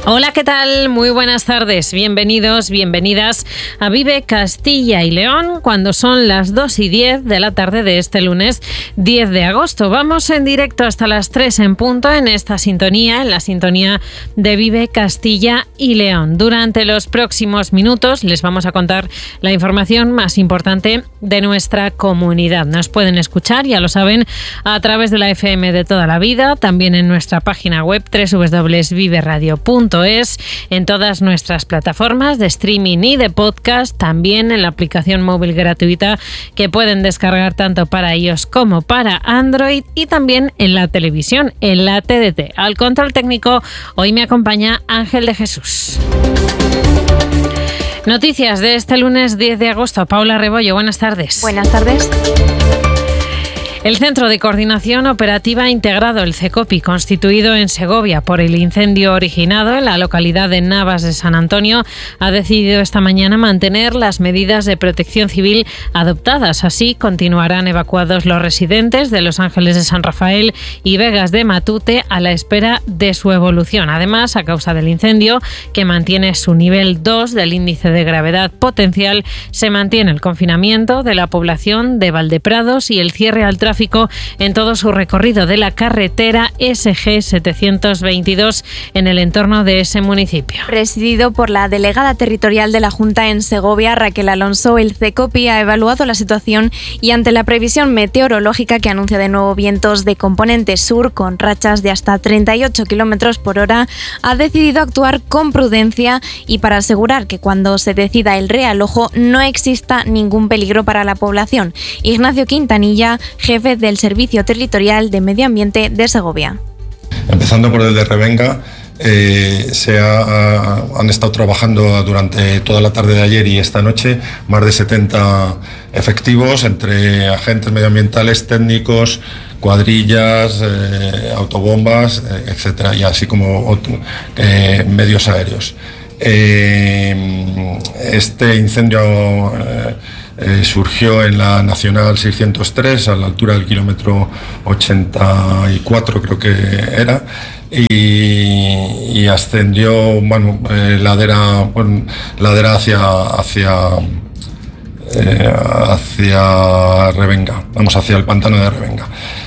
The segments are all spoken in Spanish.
Hola, ¿qué tal? Muy buenas tardes. Bienvenidos, bienvenidas a Vive Castilla y León cuando son las 2:10 de la tarde de este lunes 10 de agosto. Vamos en directo hasta las 3 en punto en esta sintonía, en la sintonía de Vive Castilla y León. Durante los próximos minutos les vamos a contar la información más importante de nuestra comunidad. Nos pueden escuchar, ya lo saben, a través de la FM de toda la vida, también en nuestra página web www.viveradio.es, en todas nuestras plataformas de streaming y de podcast, también en la aplicación móvil gratuita que pueden descargar tanto para iOS como para Android, y también en la televisión, en la TDT. Al control técnico hoy me acompaña Ángel de Jesús. Noticias de este lunes 10 de agosto. Paula Rebollo, buenas tardes. Buenas tardes. El Centro de Coordinación Operativa Integrado, el CECOPI, constituido en Segovia por el incendio originado en la localidad de Navas de San Antonio, ha decidido esta mañana mantener las medidas de protección civil adoptadas. Así, continuarán evacuados los residentes de Los Ángeles de San Rafael y Vegas de Matute a la espera de su evolución. Además, a causa del incendio, que mantiene su nivel 2 del índice de gravedad potencial, se mantiene el confinamiento de la población de Valdeprados y el cierre al tráfico en todo su recorrido de la carretera SG 722 en el entorno de ese municipio. Presidido por la delegada territorial de la Junta en Segovia, Raquel Alonso, el CECOPI ha evaluado la situación y, ante la previsión meteorológica que anuncia de nuevo vientos de componente sur con rachas de hasta 38 km por hora, ha decidido actuar con prudencia y para asegurar que cuando se decida el realojo no exista ningún peligro para la población. Ignacio Quintanilla, jefe del Servicio Territorial de Medio Ambiente de Segovia. Empezando por el de Revenga, han estado trabajando durante toda la tarde de ayer y esta noche más de 70 efectivos entre agentes medioambientales, técnicos, cuadrillas, autobombas, etcétera, y así como medios aéreos. Este incendio surgió en la Nacional 603 a la altura del kilómetro 84, creo que era, y ascendió ladera hacia Revenga, hacia el pantano de Revenga.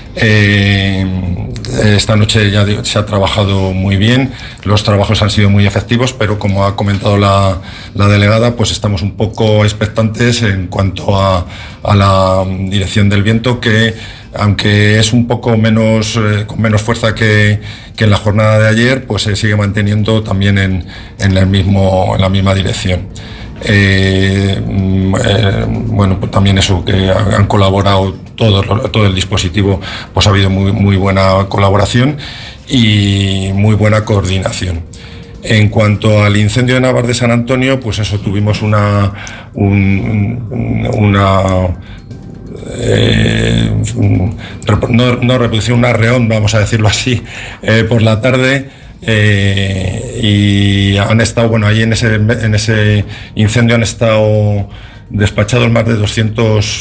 Esta noche ya se ha trabajado muy bien, los trabajos han sido muy efectivos, pero como ha comentado la delegada, pues estamos un poco expectantes en cuanto a la dirección del viento, que aunque es un poco menos con menos fuerza que en la jornada de ayer, pues se sigue manteniendo también en la misma dirección. Pues también eso, que han colaborado todo el dispositivo, pues ha habido muy buena colaboración y muy buena coordinación. En cuanto al incendio de Navas de San Antonio, pues eso, tuvimos una reproducción, un arreón, vamos a decirlo así, por la tarde. Y han estado, ahí en ese incendio han estado despachados más de 200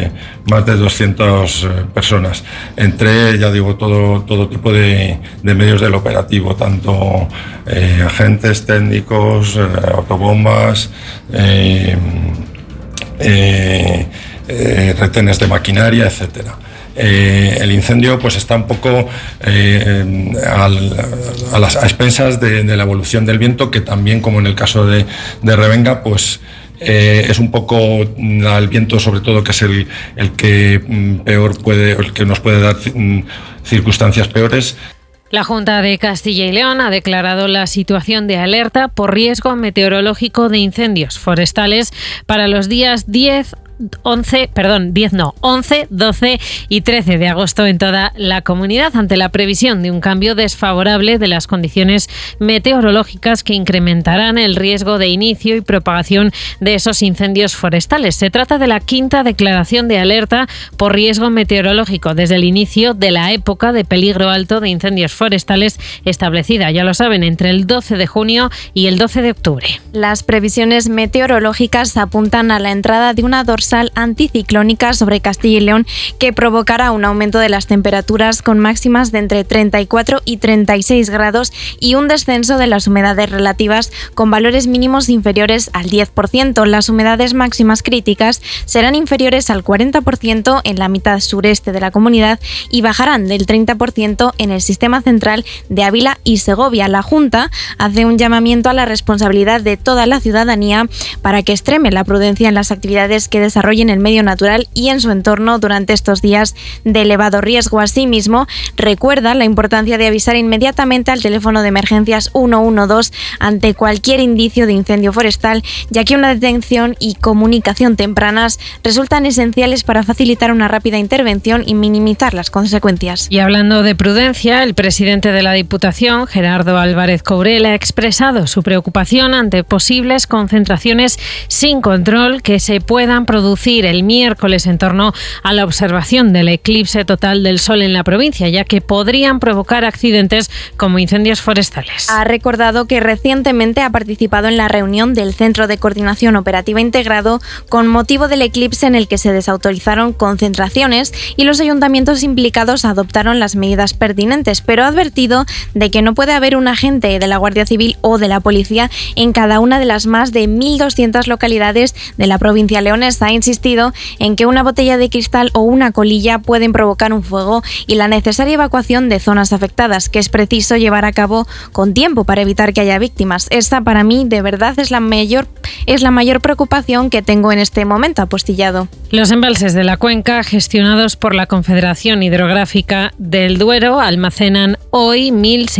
personas, entre, ya digo, todo tipo de medios del operativo, tanto agentes técnicos, autobombas, retenes de maquinaria, etcétera. El incendio pues está un poco a expensas de la evolución del viento, que también, como en el caso de Revenga, pues es un poco el viento, sobre todo, que es el que el que nos puede dar circunstancias peores. La Junta de Castilla y León ha declarado la situación de alerta por riesgo meteorológico de incendios forestales para los días 11, 12 y 13 de agosto en toda la comunidad, ante la previsión de un cambio desfavorable de las condiciones meteorológicas que incrementarán el riesgo de inicio y propagación de esos incendios forestales. Se trata de la quinta declaración de alerta por riesgo meteorológico desde el inicio de la época de peligro alto de incendios forestales establecida, ya lo saben, entre el 12 de junio y el 12 de octubre. Las previsiones meteorológicas apuntan a la entrada de una dorsal dorsal anticiclónica sobre Castilla y León que provocará un aumento de las temperaturas con máximas de entre 34 y 36 grados y un descenso de las humedades relativas con valores mínimos inferiores al 10%. Las humedades máximas críticas serán inferiores al 40% en la mitad sureste de la comunidad y bajarán del 30% en el sistema central de Ávila y Segovia. La Junta hace un llamamiento a la responsabilidad de toda la ciudadanía para que extreme la prudencia en las actividades que desarrollen el medio natural y en su entorno durante estos días de elevado riesgo. Asimismo, recuerda la importancia de avisar inmediatamente al teléfono de emergencias 112 ante cualquier indicio de incendio forestal, ya que una detención y comunicación tempranas resultan esenciales para facilitar una rápida intervención y minimizar las consecuencias. Y hablando de prudencia, el presidente de la Diputación, Gerardo Álvarez Courel, ha expresado su preocupación ante posibles concentraciones sin control que se puedan producir el miércoles en torno a la observación del eclipse total del Sol en la provincia, ya que podrían provocar accidentes como incendios forestales. Ha recordado que recientemente ha participado en la reunión del Centro de Coordinación Operativa Integrado con motivo del eclipse en el que se desautorizaron concentraciones y los ayuntamientos implicados adoptaron las medidas pertinentes, pero ha advertido de que no puede haber un agente de la Guardia Civil o de la Policía en cada una de las más de 1.200 localidades de la provincia leonesa. Ha insistido en que una botella de cristal o una colilla pueden provocar un fuego y la necesaria evacuación de zonas afectadas, que es preciso llevar a cabo con tiempo para evitar que haya víctimas. Esta, para mí, de verdad es la mayor preocupación que tengo en este momento, ha postillado. Los embalses de la cuenca, gestionados por la Confederación Hidrográfica del Duero, almacenan hoy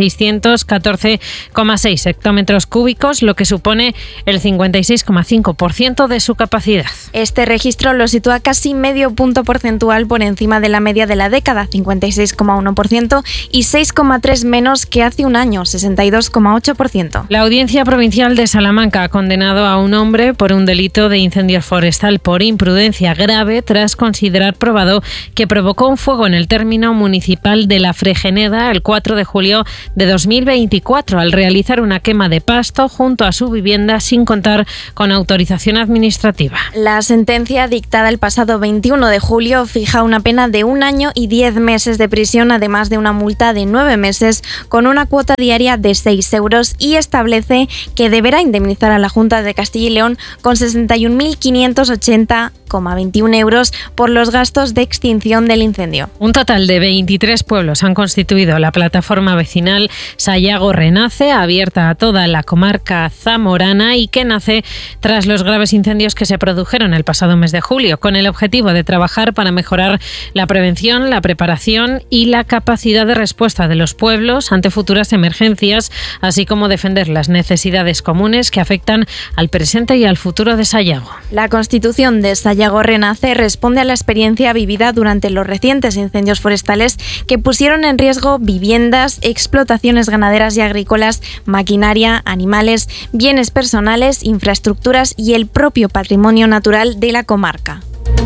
1.614,6 hectómetros cúbicos, lo que supone el 56,5% de su capacidad. Este registro lo sitúa casi medio punto porcentual por encima de la media de la década, 56,1%, y 6,3 menos que hace un año, 62,8%. La Audiencia Provincial de Salamanca ha condenado a un hombre por un delito de incendio forestal por imprudencia grave tras considerar probado que provocó un fuego en el término municipal de La Fregeneda el 4 de julio de 2024 al realizar una quema de pasto junto a su vivienda sin contar con autorización administrativa. La sentencia dictada el pasado 21 de julio fija una pena de 1 año y 10 meses de prisión, además de una multa de 9 meses con una cuota diaria de 6 euros y establece que deberá indemnizar a la Junta de Castilla y León con 61.580,21 euros por los gastos de extinción del incendio. Un total de 23 pueblos han constituido la plataforma vecinal Sayago Renace, abierta a toda la comarca zamorana y que nace tras los graves incendios que se produjeron el pasado mes de julio, con el objetivo de trabajar para mejorar la prevención, la preparación y la capacidad de respuesta de los pueblos ante futuras emergencias, así como defender las necesidades comunes que afectan al presente y al futuro de Sayago. La constitución de Sayago Renace responde a la experiencia vivida durante los recientes incendios forestales que pusieron en riesgo viviendas, explotaciones ganaderas y agrícolas, maquinaria, animales, bienes personales, infraestructuras y el propio patrimonio natural de la comarca.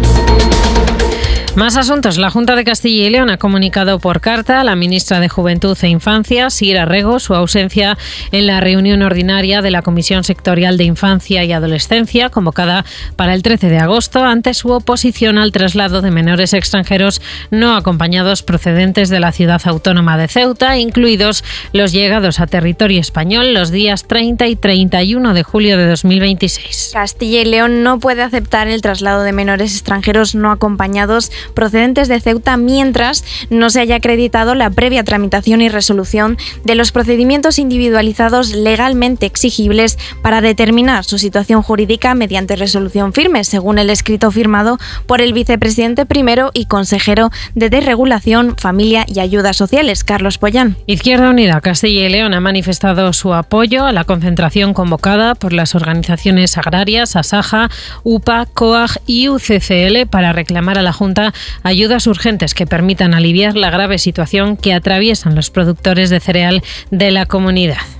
Más asuntos. La Junta de Castilla y León ha comunicado por carta a la ministra de Juventud e Infancia, Sira Rego, su ausencia en la reunión ordinaria de la Comisión Sectorial de Infancia y Adolescencia, convocada para el 13 de agosto, ante su oposición al traslado de menores extranjeros no acompañados procedentes de la ciudad autónoma de Ceuta, incluidos los llegados a territorio español los días 30 y 31 de julio de 2026. Castilla y León no puede aceptar el traslado de menores extranjeros no acompañados procedentes de Ceuta mientras no se haya acreditado la previa tramitación y resolución de los procedimientos individualizados legalmente exigibles para determinar su situación jurídica mediante resolución firme, según el escrito firmado por el vicepresidente primero y consejero de Desregulación, Familia y Ayudas Sociales, Carlos Pollán. Izquierda Unida Castilla y León ha manifestado su apoyo a la concentración convocada por las organizaciones agrarias Asaja, UPA, COAG y UCCL para reclamar a la Junta ayudas urgentes que permitan aliviar la grave situación que atraviesan los productores de cereal de la comunidad.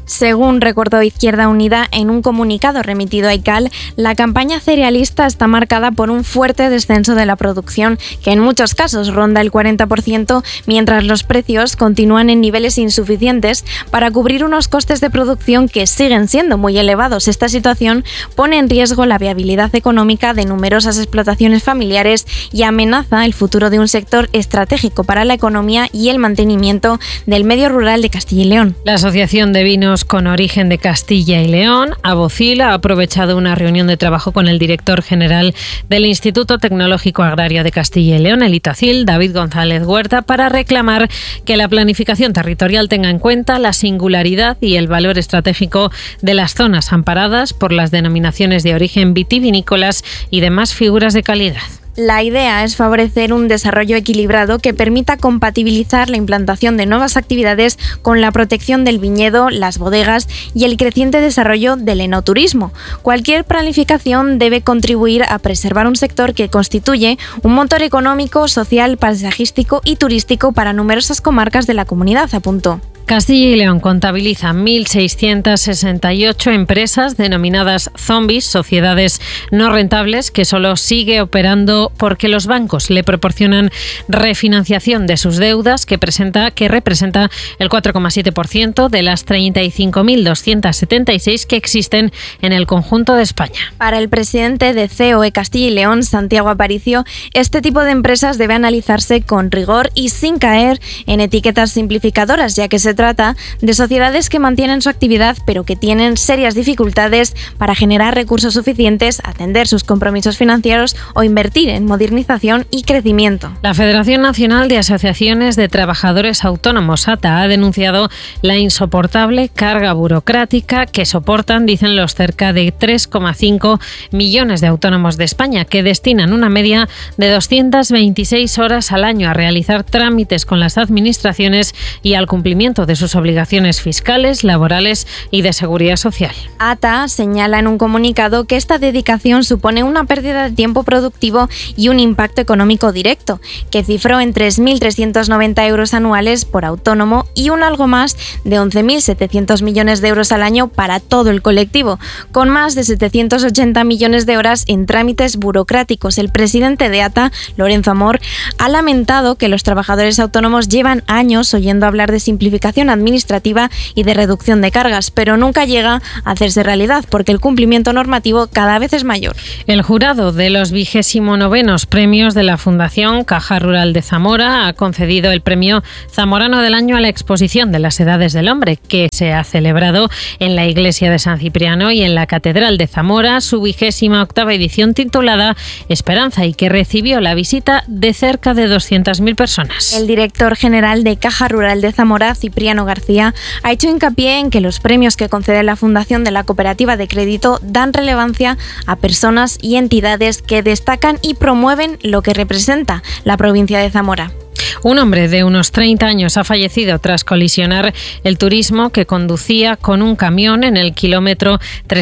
Según recordó Izquierda Unida en un comunicado remitido a ICAL, la campaña cerealista está marcada por un fuerte descenso de la producción, que en muchos casos ronda el 40%, mientras los precios continúan en niveles insuficientes para cubrir unos costes de producción que siguen siendo muy elevados. Esta situación pone en riesgo la viabilidad económica de numerosas explotaciones familiares y amenaza el futuro de un sector estratégico para la economía y el mantenimiento del medio rural de Castilla y León. La Asociación de Vinos con Origen de Castilla y León, AVOCIL, ha aprovechado una reunión de trabajo con el director general del Instituto Tecnológico Agrario de Castilla y León, el ITACIL, David González Huerta, para reclamar que la planificación territorial tenga en cuenta la singularidad y el valor estratégico de las zonas amparadas por las denominaciones de origen vitivinícolas y demás figuras de calidad. La idea es favorecer un desarrollo equilibrado que permita compatibilizar la implantación de nuevas actividades con la protección del viñedo, las bodegas y el creciente desarrollo del enoturismo. Cualquier planificación debe contribuir a preservar un sector que constituye un motor económico, social, paisajístico y turístico para numerosas comarcas de la comunidad, apuntó. Castilla y León contabiliza 1.668 empresas denominadas zombies, sociedades no rentables, que solo sigue operando porque los bancos le proporcionan refinanciación de sus deudas, que representa el 4,7% de las 35.276 que existen en el conjunto de España. Para el presidente de COE Castilla y León, Santiago Aparicio, este tipo de empresas debe analizarse con rigor y sin caer en etiquetas simplificadoras, ya que se trata de sociedades que mantienen su actividad pero que tienen serias dificultades para generar recursos suficientes, atender sus compromisos financieros o invertir en modernización y crecimiento. La Federación Nacional de Asociaciones de Trabajadores Autónomos, ATA, ha denunciado la insoportable carga burocrática que soportan, dicen, los cerca de 3,5 millones de autónomos de España, que destinan una media de 226 horas al año a realizar trámites con las administraciones y al cumplimiento de sus obligaciones fiscales, laborales y de seguridad social. ATA señala en un comunicado que esta dedicación supone una pérdida de tiempo productivo y un impacto económico directo, que cifró en 3.390 euros anuales por autónomo y un algo más de 11.700 millones de euros al año para todo el colectivo, con más de 780 millones de horas en trámites burocráticos. El presidente de ATA, Lorenzo Amor, ha lamentado que los trabajadores autónomos llevan años oyendo hablar de simplificación administrativa y de reducción de cargas, pero nunca llega a hacerse realidad porque el cumplimiento normativo cada vez es mayor. El jurado de los 29º premios de la Fundación Caja Rural de Zamora ha concedido el premio Zamorano del Año a la exposición de las Edades del Hombre, que se ha celebrado en la iglesia de San Cipriano y en la Catedral de Zamora, su 28ª edición, titulada Esperanza, y que recibió la visita de cerca de 200.000 personas. El director general de Caja Rural de Zamora, Cipriano García, ha hecho hincapié en que los premios que concede la Fundación de la Cooperativa de Crédito dan relevancia a personas y entidades que destacan y promueven lo que representa la provincia de Zamora. Un hombre de unos 30 años ha fallecido tras colisionar el turismo que conducía con un camión en el kilómetro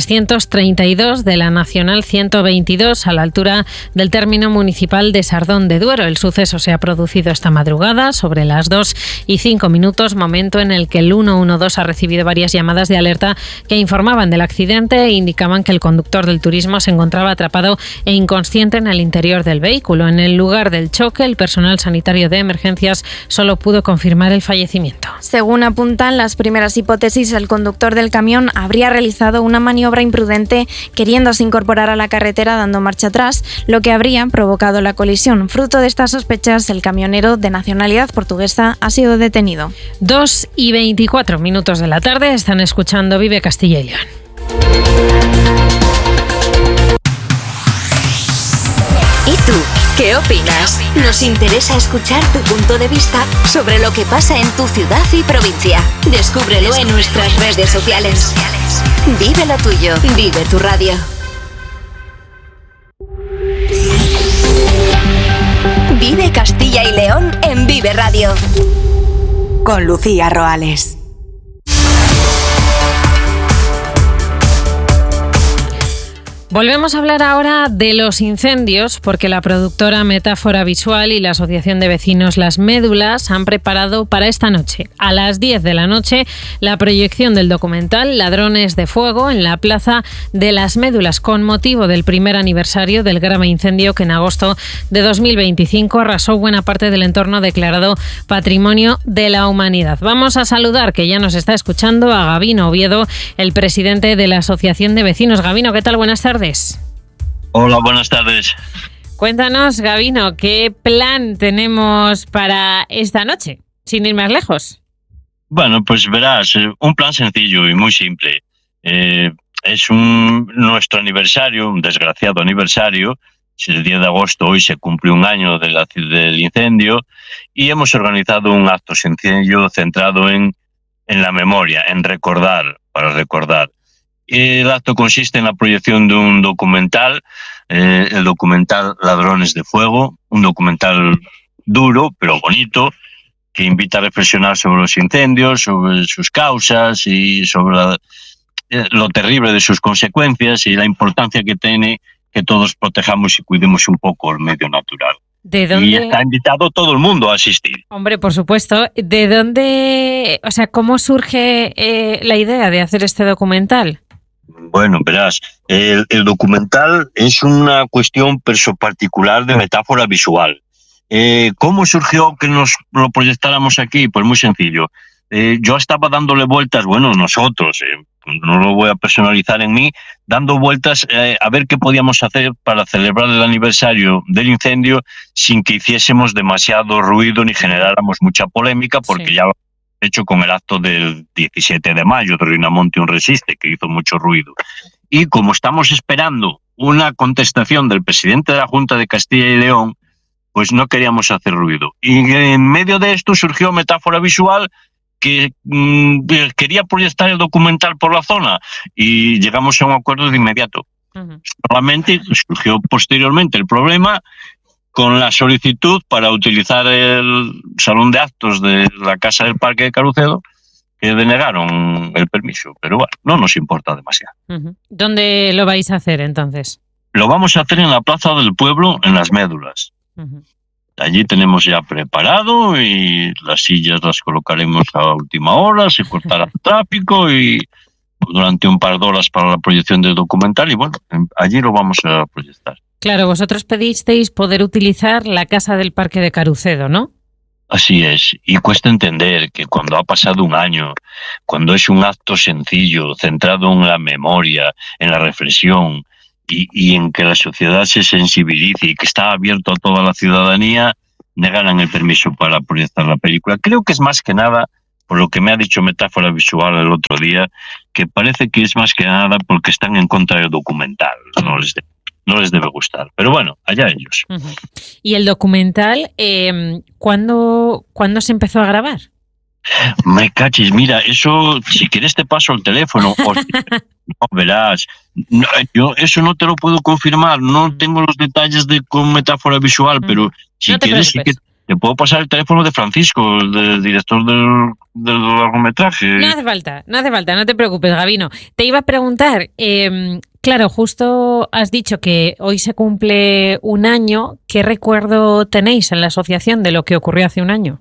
332 de la Nacional 122 a la altura del término municipal de Sardón de Duero. El suceso se ha producido esta madrugada sobre las 2:05, momento en el que el 112 ha recibido varias llamadas de alerta que informaban del accidente e indicaban que el conductor del turismo se encontraba atrapado e inconsciente en el interior del vehículo. En el lugar del choque, el personal sanitario de emergencias solo pudo confirmar el fallecimiento. Según apuntan las primeras hipótesis, el conductor del camión habría realizado una maniobra imprudente queriéndose incorporar a la carretera dando marcha atrás, lo que habría provocado la colisión. Fruto de estas sospechas, el camionero de nacionalidad portuguesa ha sido detenido. 2:24 de la tarde, están escuchando Vive Castilla y León. ¿Y tú? ¿Qué opinas? Nos interesa escuchar tu punto de vista sobre lo que pasa en tu ciudad y provincia. Descúbrelo en nuestras redes sociales. Vive lo tuyo, vive tu radio. Vive Castilla y León en Vive Radio. Con Lucía Roales. Volvemos a hablar ahora de los incendios porque la productora Metáfora Visual y la Asociación de Vecinos Las Médulas han preparado para esta noche, a las 10 de la noche, la proyección del documental Ladrones de Fuego en la Plaza de Las Médulas con motivo del primer aniversario del grave incendio que en agosto de 2025 arrasó buena parte del entorno declarado Patrimonio de la Humanidad. Vamos a saludar, que ya nos está escuchando, a Gabino Oviedo, el presidente de la Asociación de Vecinos. Gabino, ¿qué tal? Buenas tardes. Hola, buenas tardes. Cuéntanos, Gabino, ¿qué plan tenemos para esta noche, sin ir más lejos? Bueno, pues verás, un plan sencillo y muy simple. Es nuestro aniversario, un desgraciado aniversario. El 10 de agosto, hoy se cumple un año del incendio, y hemos organizado un acto sencillo centrado en la memoria, en recordar, para recordar. El acto consiste en la proyección de un documental, el documental Ladrones de Fuego, un documental duro pero bonito, que invita a reflexionar sobre los incendios, sobre sus causas y sobre lo terrible de sus consecuencias y la importancia que tiene que todos protejamos y cuidemos un poco el medio natural. ¿De dónde? Y está invitado todo el mundo a asistir. Hombre, por supuesto. ¿De dónde, cómo surge la idea de hacer este documental? Bueno, verás, el documental es una cuestión particular de Metáfora Visual. ¿Cómo surgió que nos lo proyectáramos aquí? Pues muy sencillo. Yo estaba dándole vueltas, nosotros, no lo voy a personalizar en mí, dando vueltas a ver qué podíamos hacer para celebrar el aniversario del incendio sin que hiciésemos demasiado ruido ni generáramos mucha polémica, porque sí, ya lo hecho con el acto del 17 de mayo de Rinamonte un Resiste, que hizo mucho ruido. Y como estamos esperando una contestación del presidente de la Junta de Castilla y León, pues no queríamos hacer ruido. Y en medio de esto surgió Metáfora Visual, que quería proyectar el documental por la zona, y llegamos a un acuerdo de inmediato. Solamente surgió posteriormente el problema con la solicitud para utilizar el salón de actos de la Casa del Parque de Carucedo, que denegaron el permiso. Pero bueno, no nos importa demasiado. ¿Dónde lo vais a hacer entonces? Lo vamos a hacer en la Plaza del Pueblo, en Las Médulas. Allí tenemos ya preparado y las sillas las colocaremos a última hora, se cortará el tráfico y durante un par de horas para la proyección del documental, y bueno, allí lo vamos a proyectar. Claro, vosotros pedisteis poder utilizar la Casa del Parque de Carucedo, ¿no? Así es, y cuesta entender que cuando ha pasado un año, cuando es un acto sencillo, centrado en la memoria, en la reflexión y en que la sociedad se sensibilice y que está abierto a toda la ciudadanía, negaran el permiso para proyectar la película. Creo que es más que nada, por lo que me ha dicho Metáfora Visual el otro día, que parece que es más que nada porque están en contra del documental, no les debe gustar. Pero bueno, allá ellos. ¿Y el documental, cuándo se empezó a grabar? Me cachis, mira, eso, si quieres te paso el teléfono. No, verás, yo eso no te lo puedo confirmar, no tengo los detalles con Metáfora Visual, pero si quieres sí que te puedo pasar el teléfono de Francisco, el director del largometraje. No hace falta, no te preocupes, Gabino. Te iba a preguntar, claro, justo has dicho que hoy se cumple un año. ¿Qué recuerdo tenéis en la asociación de lo que ocurrió hace un año?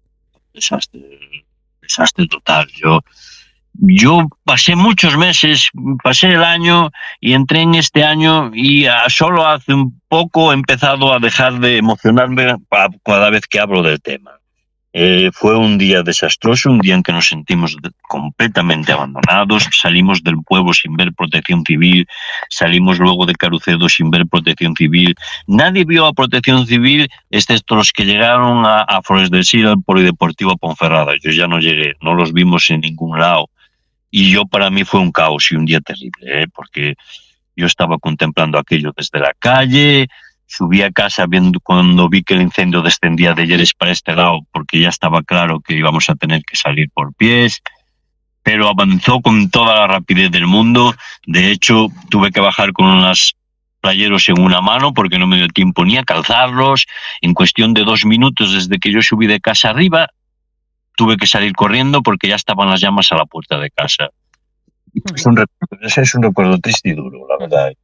Desastre total. Yo pasé muchos meses, pasé el año y entré en este año, y solo hace un poco he empezado a dejar de emocionarme cada vez que hablo del tema. Fue un día desastroso, un día en que nos sentimos completamente abandonados. Salimos del pueblo sin ver protección civil, salimos luego de Carucedo sin ver protección civil. Nadie vio a protección civil, excepto los que llegaron a Forest del Sil, al Polideportivo Ponferrada. Yo ya no llegué, no los vimos en ningún lado. Y para mí fue un caos y un día terrible, porque yo estaba contemplando aquello desde la calle. Subí a casa cuando vi que el incendio descendía de Lleres para este lado, porque ya estaba claro que íbamos a tener que salir por pies, pero avanzó con toda la rapidez del mundo. De hecho, tuve que bajar con unos playeros en una mano porque no me dio tiempo ni a calzarlos. En cuestión de 2 minutos desde que yo subí de casa arriba, tuve que salir corriendo porque ya estaban las llamas a la puerta de casa. Es un recuerdo triste y duro, la verdad.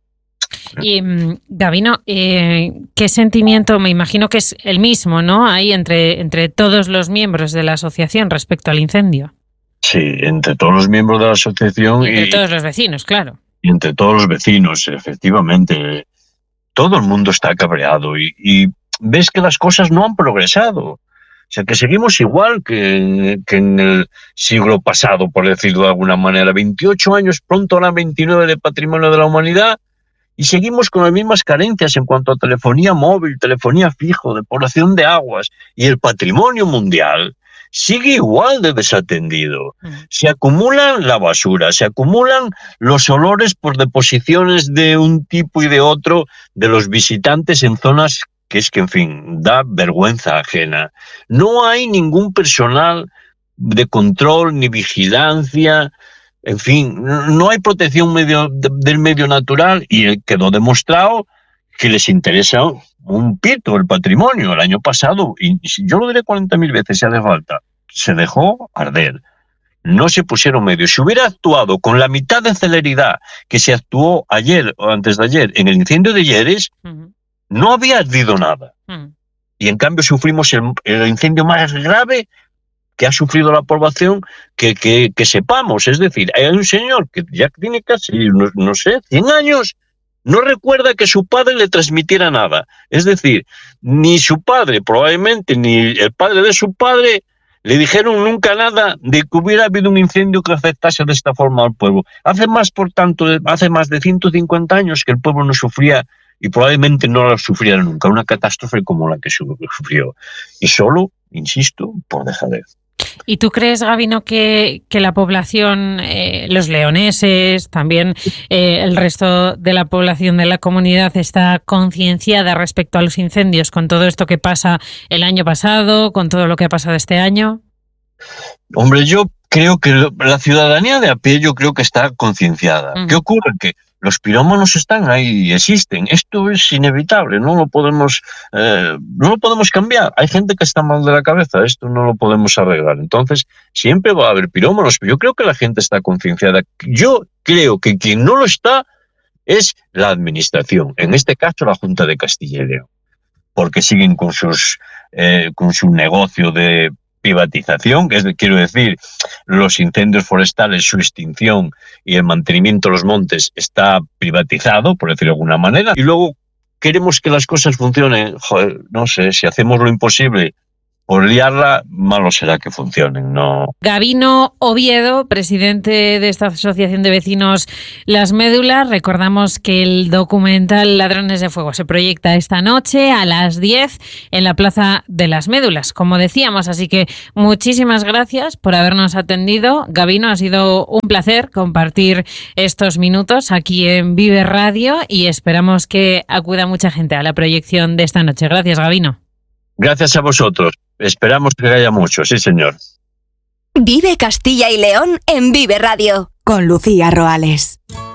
Y Gabino, ¿qué sentimiento? Me imagino que es el mismo, ¿no? Hay entre todos los miembros de la asociación respecto al incendio. Sí, entre todos los miembros de la asociación y entre todos los vecinos, claro. Y entre todos los vecinos, efectivamente. Todo el mundo está cabreado y ves que las cosas no han progresado. O sea, que seguimos igual que en el siglo pasado, por decirlo de alguna manera. 28 años, pronto harán 29 de patrimonio de la humanidad, y seguimos con las mismas carencias en cuanto a telefonía móvil, telefonía fijo, depuración de aguas, y el patrimonio mundial sigue igual de desatendido. Se acumulan la basura, se acumulan los olores por deposiciones de un tipo y de otro de los visitantes en zonas que es que, en fin, da vergüenza ajena. No hay ningún personal de control ni vigilancia. En fin, no hay protección del medio natural, y quedó demostrado que les interesa un pito el patrimonio. El año pasado, y yo lo diré 40.000 veces si hace falta, se dejó arder. No se pusieron medios. Si hubiera actuado con la mitad de celeridad que se actuó ayer o antes de ayer en el incendio de Lleres, no había ardido nada. Y en cambio sufrimos el incendio más grave que ha sufrido la población que sepamos. Es decir, hay un señor que ya tiene casi, no sé, 100 años, no recuerda que su padre le transmitiera nada. Es decir, ni su padre, probablemente, ni el padre de su padre le dijeron nunca nada de que hubiera habido un incendio que afectase de esta forma al pueblo. Hace más de 150 años que el pueblo no sufría, y probablemente no la sufriera nunca, una catástrofe como la que sufrió. Y solo, insisto, por dejadez. ¿Y tú crees, Gabino, que la población, los leoneses, también el resto de la población de la comunidad está concienciada respecto a los incendios con todo esto que pasa el año pasado, con todo lo que ha pasado este año? Hombre, yo creo que la ciudadanía de a pie yo creo que está concienciada. ¿Qué ocurre? Que los pirómanos están ahí y existen. Esto es inevitable, no lo podemos cambiar. Hay gente que está mal de la cabeza, esto no lo podemos arreglar. Entonces, siempre va a haber pirómanos, pero yo creo que la gente está concienciada. Yo creo que quien no lo está es la administración, en este caso la Junta de Castilla y León, porque siguen con su negocio de privatización, quiero decir, los incendios forestales, su extinción y el mantenimiento de los montes está privatizado, por decirlo de alguna manera, y luego queremos que las cosas funcionen. Joder, no sé, si hacemos lo imposible por liarla, malo será que funcionen, ¿no? Gabino Oviedo, presidente de esta asociación de vecinos Las Médulas. Recordamos que el documental Ladrones de Fuego se proyecta esta noche a las 10 en la Plaza de las Médulas, como decíamos. Así que muchísimas gracias por habernos atendido. Gabino, ha sido un placer compartir estos minutos aquí en Vive Radio y esperamos que acuda mucha gente a la proyección de esta noche. Gracias, Gabino. Gracias a vosotros. Esperamos que haya mucho, sí señor. Vive Castilla y León en Vive Radio. Con Lucía Roales.